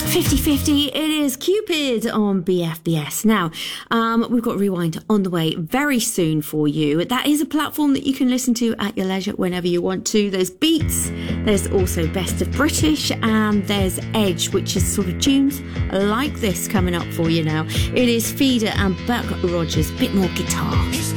50-50, it is Cupid on BFBS. Now, we've got Rewind on the way very soon for you. That is a platform that you can listen to at your leisure whenever you want to. There's Beats, there's also Best of British, and there's Edge, which is sort of tunes like this coming up for you now. It is Feeder and Buck Rogers, bit more guitar.